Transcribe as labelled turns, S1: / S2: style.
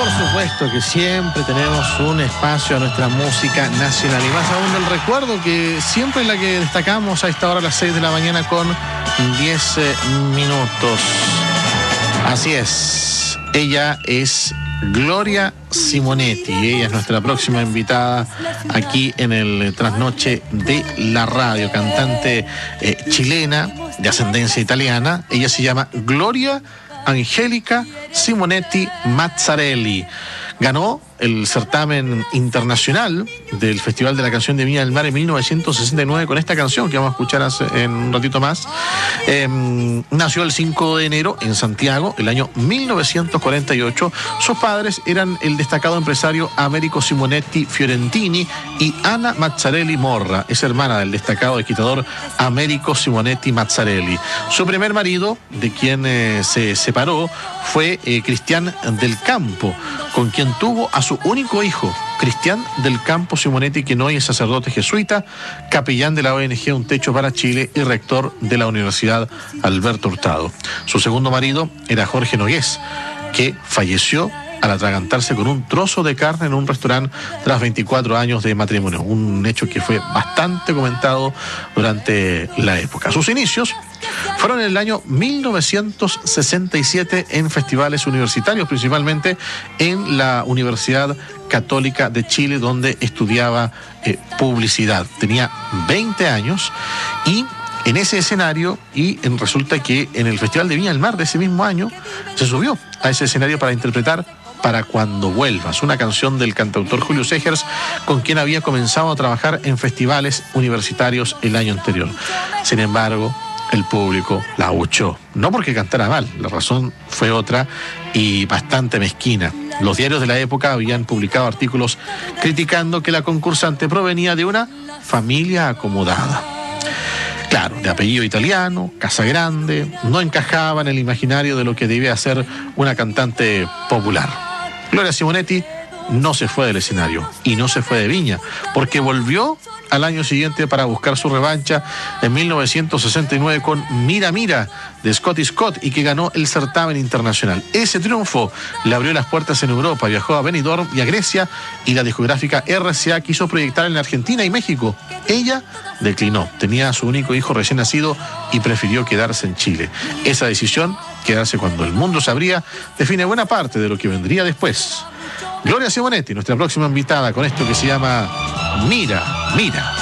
S1: Por supuesto que siempre tenemos un espacio a nuestra música nacional y más aún del recuerdo, que siempre es la que destacamos a esta hora a las 6 de la mañana con 10 minutos. Así es, ella es Gloria Simonetti, ella es nuestra próxima invitada aquí en el Trasnoche de la Radio, cantante chilena de ascendencia italiana. Ella se llama Gloria Angelica Simonetti Mazzarelli. Ganó el certamen internacional del Festival de la Canción de Viña del Mar en 1969 con esta canción que vamos a escuchar en un ratito más. Nació el 5 de enero en Santiago, el año 1948. Sus padres eran el destacado empresario Americo Simonetti Fiorentini y Anna Mazzarelli Morra. Es hermana del destacado escritor Americo Simonetti Mazzarelli. Su primer marido, de quien se separó, fue Cristian del Campo, con quien tuvo a su único hijo, Cristian del Campo Simonetti, quien hoy es sacerdote jesuita, capellán de la ONG Un Techo para Chile y rector de la Universidad Alberto Hurtado. Su segundo marido era Jorge Nogués, que falleció al atragantarse con un trozo de carne en un restaurante tras 24 años de matrimonio, un hecho que fue bastante comentado durante la época. Sus inicios fueron en el año 1967 en festivales universitarios, principalmente en la Universidad Católica de Chile, donde estudiaba publicidad. Tenía 20 años y en ese escenario, resulta que en el Festival de Viña del Mar de ese mismo año, se subió a ese escenario para interpretar Para Cuando Vuelvas, una canción del cantautor Julio Segers, con quien había comenzado a trabajar en festivales universitarios el año anterior. Sin embargo, el público la abuchó, no porque cantara mal, la razón fue otra y bastante mezquina. Los diarios de la época habían publicado artículos criticando que la concursante provenía de una familia acomodada. Claro, de apellido italiano, casa grande, no encajaba en el imaginario de lo que debía ser una cantante popular. Gloria Simonetti no se fue del escenario y no se fue de Viña, porque volvió al año siguiente para buscar su revancha en 1969 con Mira Mira de Scotty Scott, y que ganó el certamen internacional. Ese triunfo le abrió las puertas en Europa, viajó a Benidorm y a Grecia, y la discográfica RCA quiso proyectar en Argentina y México. Ella declinó, tenía a su único hijo recién nacido y prefirió quedarse en Chile. Esa decisión, quedarse cuando el mundo se abría, define buena parte de lo que vendría después. Gloria Simonetti, nuestra próxima invitada, con esto que se llama Mira, Mira.